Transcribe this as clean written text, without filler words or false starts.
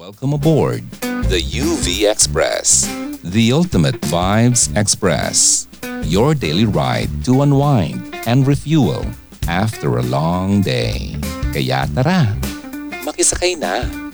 Welcome aboard the UV Express, the ultimate vibes express. Your daily ride to unwind and refuel after a long day. Kaya tara, makisakay na.